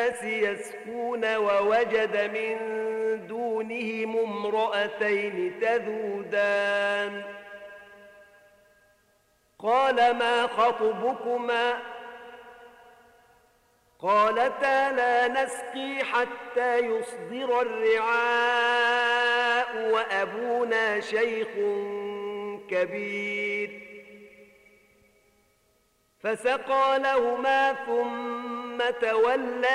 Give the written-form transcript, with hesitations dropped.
يسكون ووجد من دونهم امرأتين تذودان قال ما خطبكما قالتا لا نسقي حتى يصدر الرعاء وأبونا شيخ كبير فسقى لهما ثم تولى